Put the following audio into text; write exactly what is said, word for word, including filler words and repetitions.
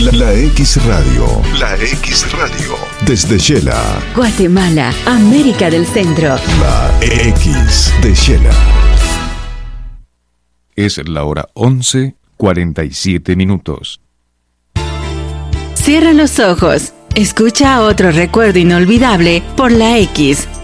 La, la X Radio. La X Radio. Desde Shela. Guatemala, América del Centro. La X de Shela. Es la hora once, cuarenta y siete minutos. Cierra los ojos. Escucha otro recuerdo inolvidable por la X.